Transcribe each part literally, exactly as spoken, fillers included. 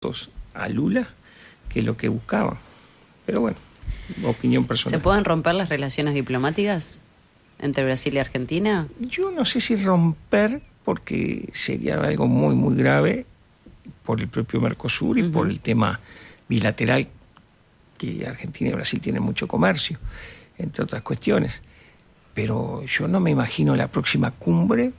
a Lula que lo que buscaban. Pero bueno, opinión personal. ¿Se pueden romper las relaciones diplomáticas entre Brasil y Argentina? Yo no sé si romper, porque sería algo muy, muy grave por el propio Mercosur y uh-huh. por el tema bilateral, que Argentina y Brasil tienen mucho comercio, entre otras cuestiones. Pero yo no me imagino la próxima cumbre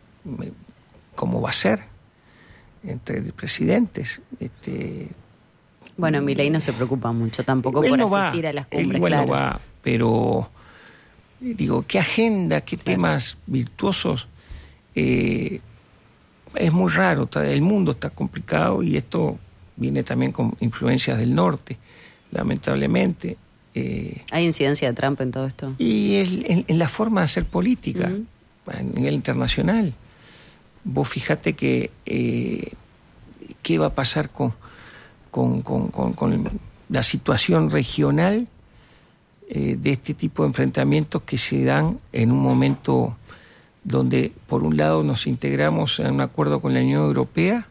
cómo va a ser entre presidentes. Este, bueno, Milei no se preocupa mucho tampoco por no asistir va, a las cumbres, él, bueno, claro. va, pero digo, ¿qué agenda, qué claro. temas virtuosos? Eh, es muy raro, el mundo está complicado y esto viene también con influencias del norte, lamentablemente. Eh, ¿Hay incidencia de Trump en todo esto? Y es, en, en la forma de hacer política uh-huh. a nivel internacional. Vos fijate que eh, qué va a pasar con, con, con, con, con la situación regional eh, de este tipo de enfrentamientos que se dan en un momento donde por un lado nos integramos en un acuerdo con la Unión Europea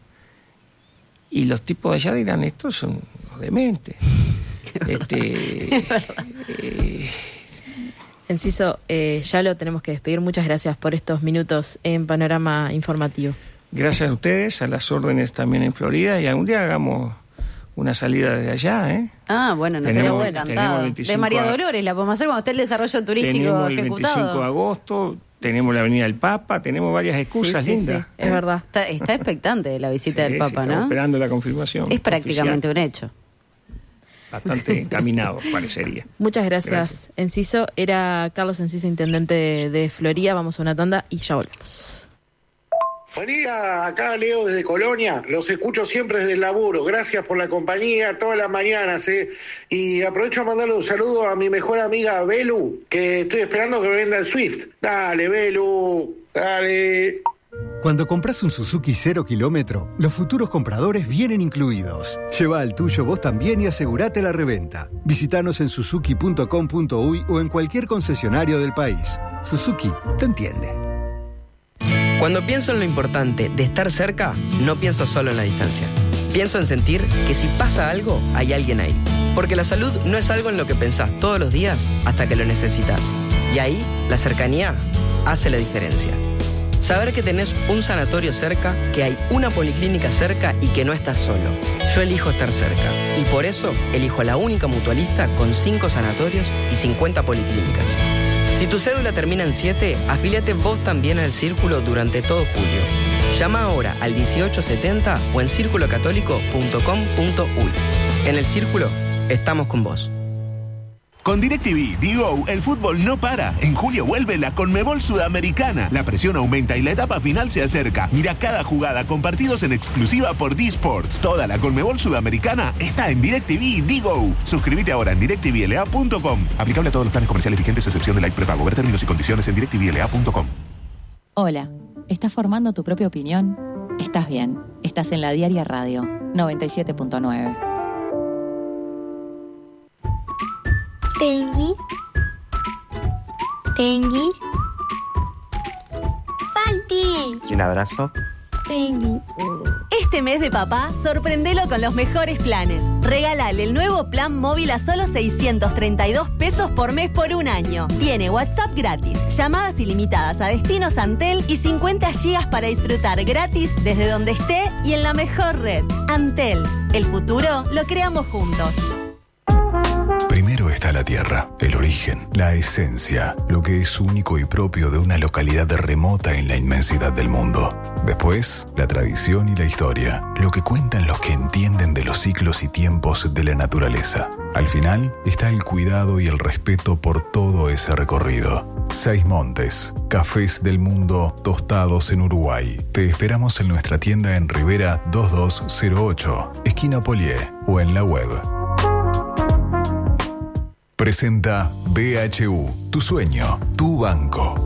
y los tipos de allá dirán, estos son dementes. Este, eh, Enciso, eh, ya lo tenemos que despedir. Muchas gracias por estos minutos en Panorama Informativo. Gracias a ustedes, a las órdenes también en Florida, y algún día hagamos una salida desde allá, ¿eh? Ah, bueno, nos tenemos encantado. De María Dolores la podemos hacer cuando esté el desarrollo turístico tenemos el ejecutado. veinticinco de agosto, tenemos la Avenida del Papa, tenemos varias excusas sí, sí, lindas. Sí, es ¿eh? verdad. Está, está expectante la visita sí, del Papa, sí, ¿no? esperando la confirmación. Es prácticamente oficial. Un hecho. Bastante encaminado, parecería. Muchas gracias, gracias, Enciso. Era Carlos Enciso, intendente de, de Florida. Vamos a una tanda y ya volvemos. Buen día, acá Leo desde Colonia. Los escucho siempre desde el laburo. Gracias por la compañía todas las mañanas. ¿eh? Y aprovecho a mandarle un saludo a mi mejor amiga Belu, que estoy esperando que me venda el Swift. Dale, Belu, dale. Cuando compras un Suzuki cero kilómetro, los futuros compradores vienen incluidos. Lleva al tuyo vos también y asegurate la reventa. Visítanos en suzuki punto com punto uy o en cualquier concesionario del país. Suzuki te entiende. Cuando pienso en lo importante de estar cerca, no pienso solo en la distancia. Pienso en sentir que si pasa algo, hay alguien ahí. Porque la salud no es algo en lo que pensás todos los días hasta que lo necesitas. Y ahí, la cercanía hace la diferencia. Saber que tenés un sanatorio cerca, que hay una policlínica cerca y que no estás solo. Yo elijo estar cerca. Y por eso elijo la única mutualista con cinco sanatorios y cincuenta policlínicas. Si tu cédula termina en siete, afíliate vos también al Círculo durante todo julio. Llama ahora al dieciocho setenta o en círculo católico punto com punto uy. En el Círculo, estamos con vos. Con DirecTV Digo, el fútbol no para. En julio vuelve la Conmebol Sudamericana. La presión aumenta y la etapa final se acerca. Mira cada jugada con partidos en exclusiva por D-Sports. Toda la Conmebol Sudamericana está en DirecTV Digo. Suscríbete ahora en direct t v l a punto com. Aplicable a todos los planes comerciales vigentes, excepción de Live Prepago. Ver términos y condiciones en direct t v l a punto com. Hola, ¿estás formando tu propia opinión? Estás bien. Estás en La Diaria Radio, noventa y siete punto nueve. Tengui, Tengui, Falti. Y un abrazo. Tengui. Este mes de papá, sorprendelo con los mejores planes. Regálale el nuevo plan móvil a solo seiscientos treinta y dos pesos por mes por un año. Tiene WhatsApp gratis, llamadas ilimitadas a destinos Antel y cincuenta gigas para disfrutar gratis desde donde esté y en la mejor red. Antel, el futuro lo creamos juntos. Primero está la tierra, el origen, la esencia, lo que es único y propio de una localidad remota en la inmensidad del mundo. Después, la tradición y la historia, lo que cuentan los que entienden de los ciclos y tiempos de la naturaleza. Al final, está el cuidado y el respeto por todo ese recorrido. Seis Montes, cafés del mundo tostados en Uruguay. Te esperamos en nuestra tienda en Rivera dos dos cero ocho, esquina Polié, o en la web. Presenta B H U, tu sueño, tu banco.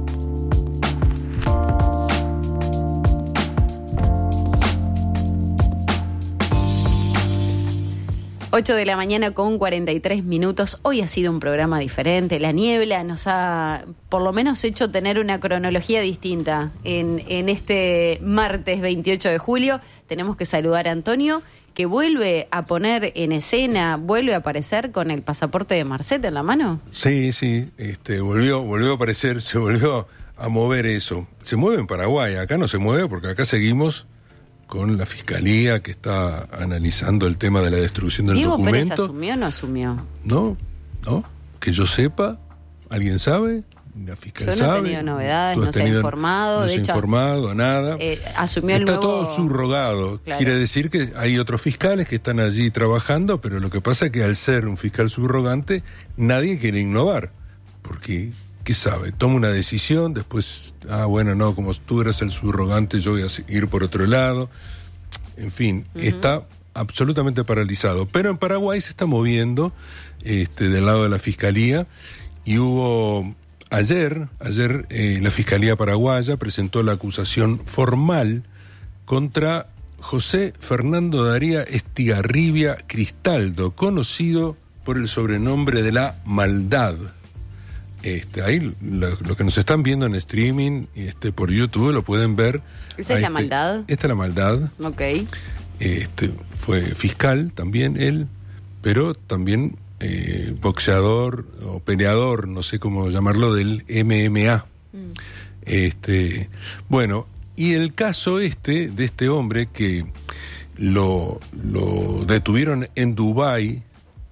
ocho de la mañana con cuarenta y tres minutos. Hoy ha sido un programa diferente. La niebla nos ha, por lo menos, hecho tener una cronología distinta en, en este martes veintiocho de julio. Tenemos que saludar a Antonio que vuelve a poner en escena, vuelve a aparecer con el pasaporte de Marcet en la mano. Sí, sí, este, volvió, volvió a aparecer, se volvió a mover eso. Se mueve en Paraguay, acá no se mueve porque acá seguimos con la fiscalía que está analizando el tema de la destrucción del ¿Diego documento. Pérez asumió o no asumió? No, no, que yo sepa, ¿alguien sabe? La fiscal Yo no sabe. he tenido novedades, ¿Tú has no se ha tenido- informado. No de se ha hecho, informado, nada. eh, asumió el Está nuevo... todo subrogado. Claro. Quiere decir que hay otros fiscales que están allí trabajando, pero lo que pasa es que al ser un fiscal subrogante, nadie quiere innovar. Porque, ¿qué sabe? Toma una decisión, después, ah, bueno, no, como tú eres el subrogante, yo voy a ir por otro lado. En fin, uh-huh. Está absolutamente paralizado. Pero en Paraguay se está moviendo este, del lado de la fiscalía y hubo... Ayer, ayer eh, la Fiscalía Paraguaya presentó la acusación formal contra José Fernando Daría Estigarribia Cristaldo, conocido por el sobrenombre de la Maldad. Este, ahí lo, lo que nos están viendo en streaming, este, por YouTube, lo pueden ver. ¿Esa es la Maldad? Esta es la Maldad. Ok. Este, fue fiscal también él, pero también... Eh, boxeador o peleador, no sé cómo llamarlo, del M M A. Mm. Este, bueno, y el caso este, de este hombre que lo, lo detuvieron en Dubái,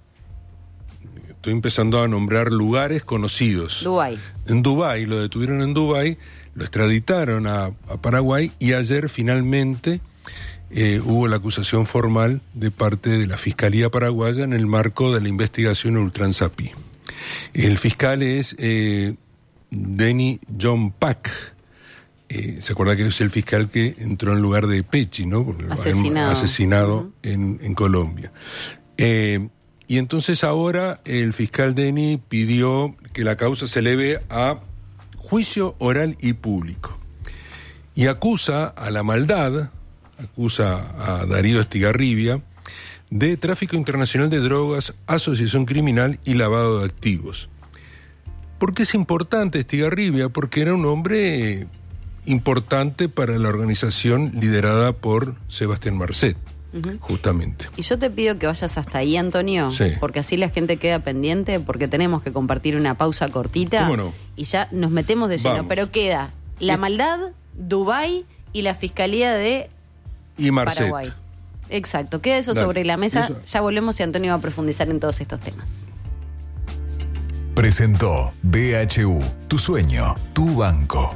estoy empezando a nombrar lugares conocidos. Dubái. En Dubái, lo detuvieron en Dubái, lo extraditaron a, a Paraguay y ayer finalmente... Eh, hubo la acusación formal de parte de la Fiscalía Paraguaya en el marco de la investigación Ultransapi. El fiscal es eh, Denny John Pack. Eh, ¿Se acuerda que es el fiscal que entró en lugar de Pecci, ¿no? Porque asesinado. Asesinado uh-huh. en, en Colombia. Eh, y entonces ahora el fiscal Denny pidió que la causa se eleve a juicio oral y público. Y acusa a la Maldad... acusa a Darío Estigarribia de tráfico internacional de drogas, asociación criminal y lavado de activos. ¿Por qué es importante Estigarribia? Porque era un hombre importante para la organización liderada por Sebastián Marcet, uh-huh. justamente. Y yo te pido que vayas hasta ahí, Antonio, sí. porque así la gente queda pendiente, porque tenemos que compartir una pausa cortita. ¿Cómo no? Y ya nos metemos de lleno, Vamos. Pero queda La Es... Maldad, Dubái y la Fiscalía de... Y Marcet. Paraguay. Exacto, queda eso Dale. sobre la mesa. Eso. Ya volvemos y Antonio va a profundizar en todos estos temas. Presentó B H U, tu sueño, tu banco.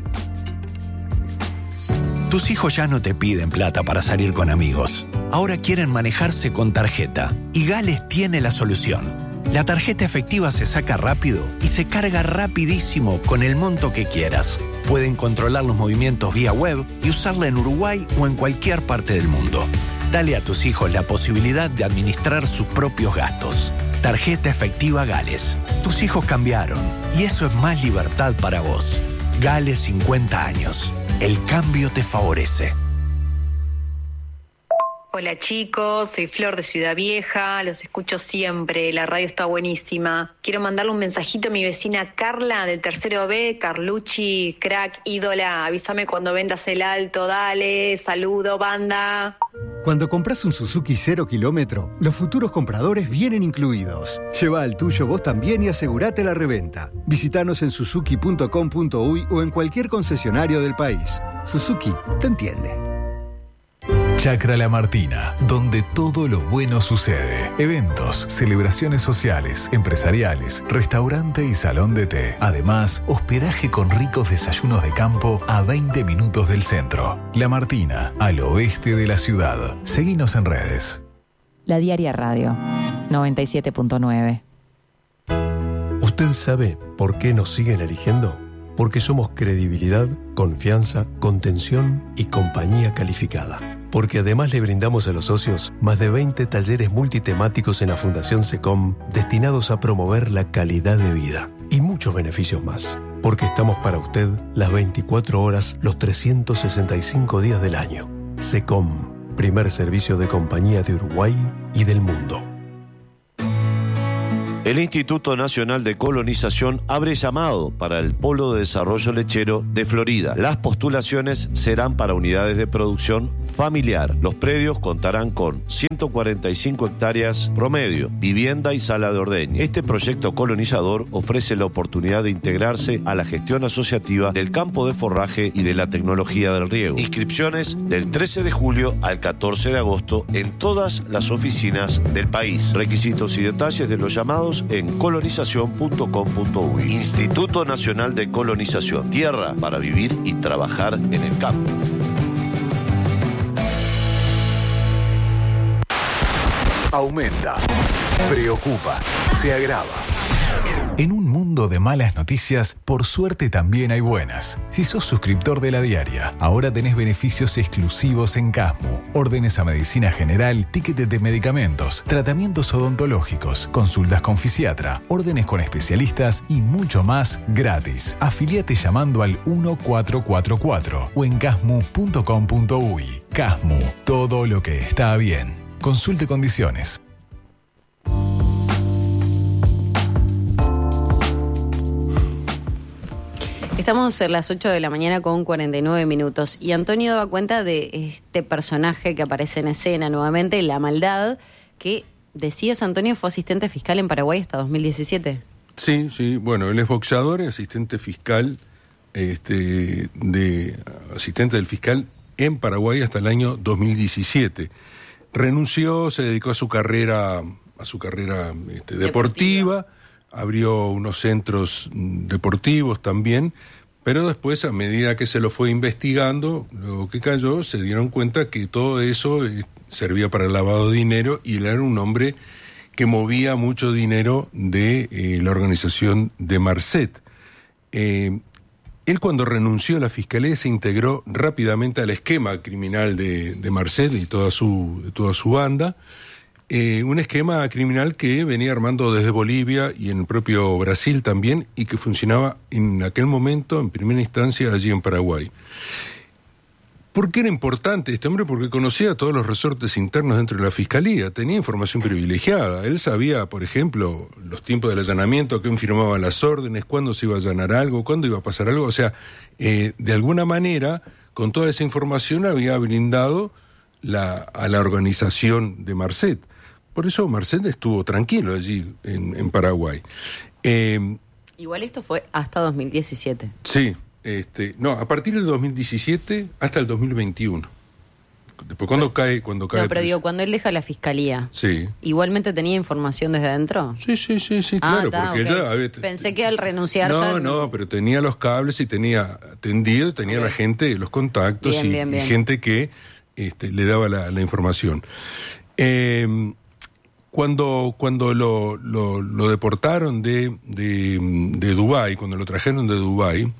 Tus hijos ya no te piden plata para salir con amigos. Ahora quieren manejarse con tarjeta. Y Gales tiene la solución. La tarjeta efectiva se saca rápido y se carga rapidísimo con el monto que quieras. Pueden controlar los movimientos vía web y usarla en Uruguay o en cualquier parte del mundo. Dale a tus hijos la posibilidad de administrar sus propios gastos. Tarjeta efectiva Gales. Tus hijos cambiaron y eso es más libertad para vos. Gales cincuenta años. El cambio te favorece. Hola chicos, soy Flor de Ciudad Vieja, los escucho siempre, la radio está buenísima. Quiero mandarle un mensajito a mi vecina Carla del tercero B, Carlucci, crack, ídola, avísame cuando vendas el alto, dale, saludo banda. Cuando compras un Suzuki cero kilómetro, los futuros compradores vienen incluidos. Lleva el tuyo vos también y asegurate la reventa. Visítanos en suzuki punto com punto uy o en cualquier concesionario del país. Suzuki te entiende. Chacra La Martina, donde todo lo bueno sucede. Eventos, celebraciones sociales, empresariales, restaurante y salón de té. Además, hospedaje con ricos desayunos de campo a veinte minutos del centro. La Martina, al oeste de la ciudad. Seguinos en redes. La Diaria Radio, noventa y siete punto nueve. ¿Usted sabe por qué nos siguen eligiendo? Porque somos credibilidad, confianza, contención y compañía calificada. Porque además le brindamos a los socios más de veinte talleres multitemáticos en la Fundación SECOM destinados a promover la calidad de vida y muchos beneficios más. Porque estamos para usted las veinticuatro horas, los trescientos sesenta y cinco días del año. SECOM, primer servicio de compañía de Uruguay y del mundo. El Instituto Nacional de Colonización abre llamado para el Polo de Desarrollo Lechero de Florida. Las postulaciones serán para unidades de producción familiar. Los predios contarán con ciento cuarenta y cinco hectáreas promedio, vivienda y sala de ordeño. Este proyecto colonizador ofrece la oportunidad de integrarse a la gestión asociativa del campo de forraje y de la tecnología del riego. Inscripciones del trece de julio al catorce de agosto en todas las oficinas del país. Requisitos y detalles de los llamados en colonización punto com punto uy. Instituto Nacional de Colonización. Tierra para vivir y trabajar en el campo. Aumenta, preocupa, se agrava. En un mundo de malas noticias, por suerte también hay buenas. Si sos suscriptor de La Diaria, ahora tenés beneficios exclusivos en Casmu. Órdenes a medicina general, tickets de medicamentos, tratamientos odontológicos, consultas con fisiatra, órdenes con especialistas y mucho más gratis. Afiliate llamando al uno cuatro cuatro cuatro o en casmu punto com punto uy. Casmu, todo lo que está bien. Consulte condiciones. Estamos a las ocho de la mañana con cuarenta y nueve minutos y Antonio daba cuenta de este personaje que aparece en escena nuevamente, La Maldad, que decías, Antonio, fue asistente fiscal en Paraguay hasta dos mil diecisiete. Sí, sí, bueno, él es boxeador y asistente fiscal, este, de asistente del fiscal en Paraguay hasta el año dos mil diecisiete. Renunció, se dedicó a su carrera, a su carrera este, deportiva. deportiva, abrió unos centros deportivos también, pero después, a medida que se lo fue investigando, luego que cayó, se dieron cuenta que todo eso eh, servía para el lavado de dinero y él era un hombre que movía mucho dinero de eh, la organización de Marcet. Eh, Él cuando renunció a la Fiscalía se integró rápidamente al esquema criminal de, de Marcet y toda su, toda su banda, eh, un esquema criminal que venía armando desde Bolivia y en el propio Brasil también y que funcionaba en aquel momento, en primera instancia, allí en Paraguay. ¿Por qué era importante este hombre? Porque conocía todos los resortes internos dentro de la Fiscalía, tenía información privilegiada. Él sabía, por ejemplo, los tiempos del allanamiento, a quién firmaban las órdenes, cuándo se iba a allanar algo, cuándo iba a pasar algo. O sea, eh, de alguna manera, con toda esa información había blindado la, a la organización de Marcet. Por eso Marcet estuvo tranquilo allí en, en Paraguay. Eh, Igual esto fue hasta dos mil diecisiete. Sí. Este, no, a partir del dos mil diecisiete hasta el dos mil veintiuno. Después cuando cae, cuando cae. No, pero digo, cuando él deja la fiscalía. Sí. ¿Igualmente tenía información desde adentro? Sí, sí, sí, sí, ah, claro, ta, porque okay. ella, a ver, pensé que al renunciar No, ya... no, pero tenía los cables y tenía atendido, y tenía okay. la gente, los contactos bien, y, bien, bien. y gente que este, le daba la, la información. Eh, Cuando, cuando lo, lo, lo deportaron de, de, de Dubái, cuando lo trajeron de Dubái,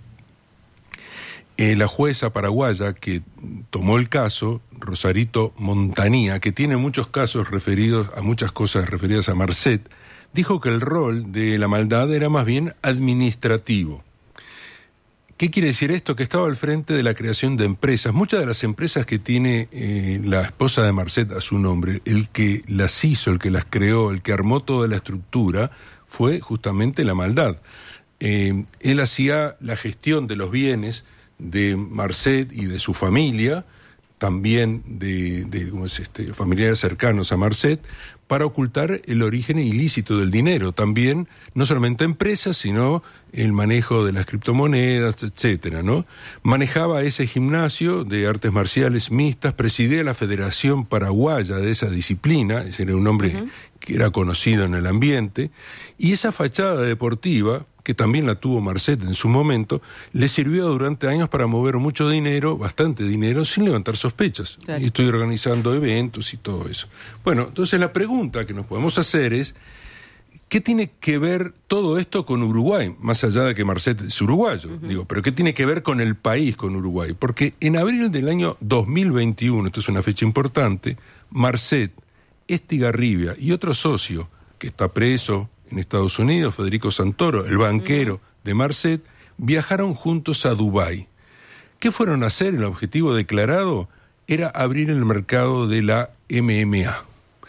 eh, la jueza paraguaya que tomó el caso, Rosarito Montanía, que tiene muchos casos referidos a muchas cosas referidas a Marcet, dijo que el rol de La Maldad era más bien administrativo. ¿Qué quiere decir esto? Que estaba al frente de la creación de empresas. Muchas de las empresas que tiene eh, la esposa de Marcet a su nombre, el que las hizo, el que las creó, el que armó toda la estructura, fue justamente La Maldad. Eh, él hacía la gestión de los bienes de Marcet y de su familia, también de, de ¿cómo es este? familiares cercanos a Marcet, para ocultar el origen ilícito del dinero. También, no solamente empresas, sino el manejo de las criptomonedas, etcétera, ¿no? Manejaba ese gimnasio de artes marciales mixtas, presidía la Federación Paraguaya de esa disciplina, ese era un hombre uh-huh. que era conocido en el ambiente, y esa fachada deportiva, que también la tuvo Marcet en su momento, le sirvió durante años para mover mucho dinero, bastante dinero, sin levantar sospechas. Claro. Y estoy organizando eventos y todo eso. Bueno, entonces la pregunta que nos podemos hacer es, ¿qué tiene que ver todo esto con Uruguay? Más allá de que Marcet es uruguayo, uh-huh. digo, pero ¿qué tiene que ver con el país, con Uruguay? Porque en abril del año dos mil veintiuno, esto es una fecha importante, Marcet, Estigarribia y otro socio que está preso en Estados Unidos, Federico Santoro, el banquero uh-huh. de Marcet, viajaron juntos a Dubái. ¿Qué fueron a hacer? El objetivo declarado era abrir el mercado de la M M A,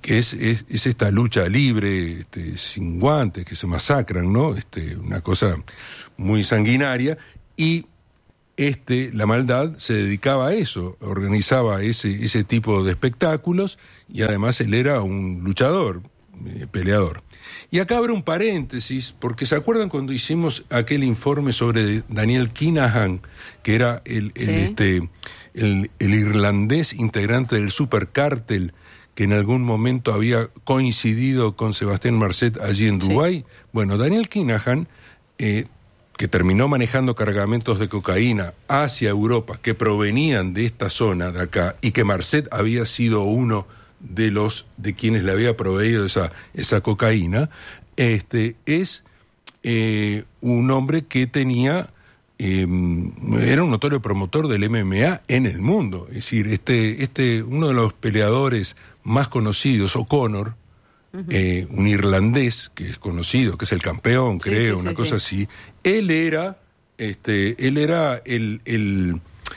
que es, es, es esta lucha libre, este, sin guantes, que se masacran, ¿no? Este, una cosa muy sanguinaria, y este, la maldad se dedicaba a eso, organizaba ese, ese tipo de espectáculos, y además él era un luchador, eh, peleador. Y acá abre un paréntesis, porque ¿se acuerdan cuando hicimos aquel informe sobre Daniel Kinahan, que era el, el, sí. este, el, el irlandés integrante del supercártel, que en algún momento había coincidido con Sebastián Marcet allí en Dubái? Sí. Bueno, Daniel Kinahan, eh, que terminó manejando cargamentos de cocaína hacia Europa, que provenían de esta zona de acá, y que Marcet había sido uno de los de quienes le había proveído esa, esa cocaína, este, es eh, un hombre que tenía, eh, era un notorio promotor del M M A en el mundo. Es decir, este, este, uno de los peleadores más conocidos, O'Connor, uh-huh. eh, un irlandés que es conocido, que es el campeón, sí, creo, sí, una sí, cosa sí. así, él era, este, él era el, el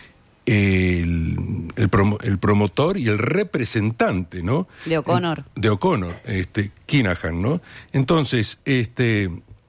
El, el, promo, el promotor y el representante, ¿no? De O'Connor. De O'Connor, este, Kinahan, ¿no? Entonces, este,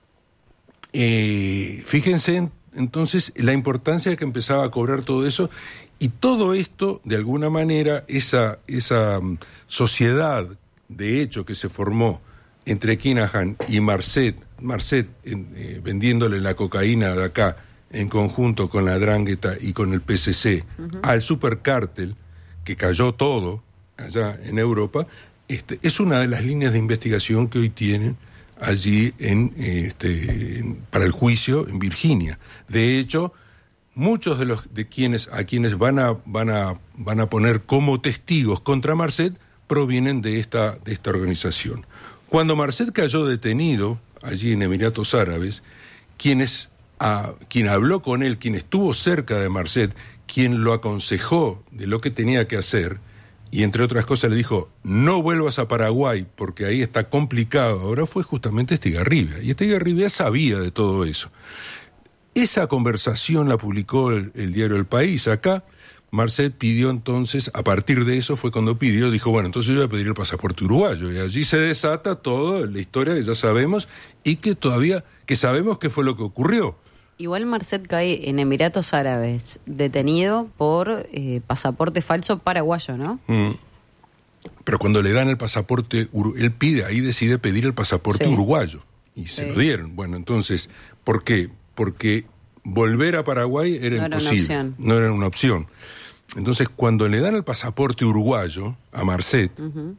eh, fíjense en, entonces la importancia que empezaba a cobrar todo eso, y todo esto, de alguna manera, esa, esa um, sociedad de hecho que se formó entre Kinahan y Marcet, Marcet en, eh, vendiéndole la cocaína de acá, en conjunto con la Drangheta y con el P C C, uh-huh. al supercártel, que cayó todo allá en Europa, este, es una de las líneas de investigación que hoy tienen allí en, este, en, para el juicio en Virginia. De hecho, muchos de los de quienes a quienes van a van a van a poner como testigos contra Marcet provienen de esta de esta organización. Cuando Marcet cayó detenido allí en Emiratos Árabes, quienes a quien habló con él, quien estuvo cerca de Marcet, quien lo aconsejó de lo que tenía que hacer, y entre otras cosas le dijo, no vuelvas a Paraguay porque ahí está complicado, ahora fue justamente Estigarribia, y Estigarribia sabía de todo eso. Esa conversación la publicó el, el diario El País acá. Marcet pidió entonces, a partir de eso fue cuando pidió, dijo, bueno, entonces yo voy a pedir el pasaporte uruguayo, y allí se desata toda la historia que ya sabemos, y que todavía, que sabemos qué fue lo que ocurrió. Igual Marcet cae en Emiratos Árabes, detenido por eh, pasaporte falso paraguayo, ¿no? Mm. Pero cuando le dan el pasaporte, él pide, ahí decide pedir el pasaporte sí. uruguayo, y sí. se lo dieron. Bueno, entonces, ¿por qué? Porque volver a Paraguay era no imposible, era no era una opción. Entonces, cuando le dan el pasaporte uruguayo a Marcet, uh-huh.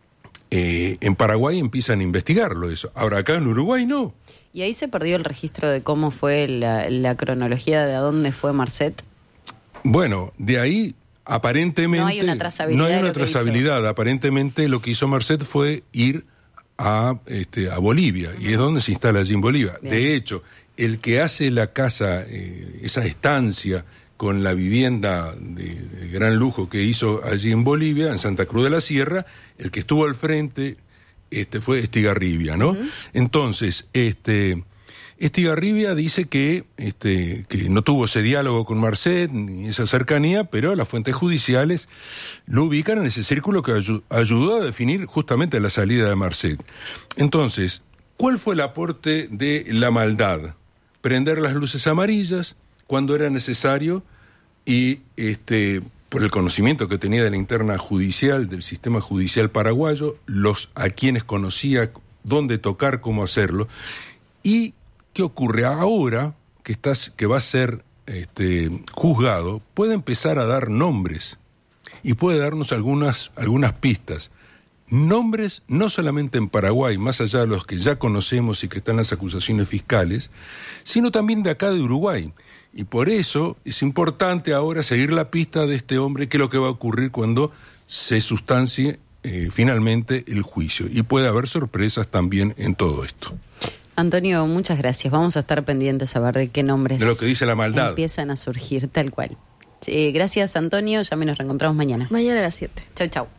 eh, en Paraguay empiezan a investigarlo eso. Ahora, acá en Uruguay no. ¿Y ahí se perdió el registro de cómo fue la, la cronología de a dónde fue Marcet? Bueno, de ahí aparentemente... No hay una trazabilidad. No hay una trazabilidad. Aparentemente lo que hizo Marcet fue ir a, este, a Bolivia, uh-huh. y es donde se instala allí en Bolivia. Bien. De hecho, el que hace la casa, eh, esa estancia con la vivienda de, de gran lujo que hizo allí en Bolivia, en Santa Cruz de la Sierra, el que estuvo al frente... Este fue Estigarribia, ¿no? Uh-huh. Entonces, este, Estigarribia dice que, este, que no tuvo ese diálogo con Marcet, ni esa cercanía, pero las fuentes judiciales lo ubican en ese círculo que ayu- ayudó a definir justamente la salida de Marcet. Entonces, ¿cuál fue el aporte de la maldad? Prender las luces amarillas cuando era necesario y, este... por el conocimiento que tenía de la interna judicial, del sistema judicial paraguayo, los a quienes conocía, dónde tocar, cómo hacerlo. ¿Y qué ocurre? Ahora que, estás, que va a ser este, juzgado, puede empezar a dar nombres y puede darnos algunas, algunas pistas. Nombres no solamente en Paraguay, más allá de los que ya conocemos y que están en las acusaciones fiscales, sino también de acá de Uruguay. Y por eso es importante ahora seguir la pista de este hombre, qué es lo que va a ocurrir cuando se sustancie eh, finalmente el juicio. Y puede haber sorpresas también en todo esto. Antonio, muchas gracias. Vamos a estar pendientes a ver de qué nombres de lo que dice la maldad empiezan a surgir, tal cual. Eh, gracias, Antonio. Ya me nos reencontramos mañana. Mañana a las siete. Chau, chau.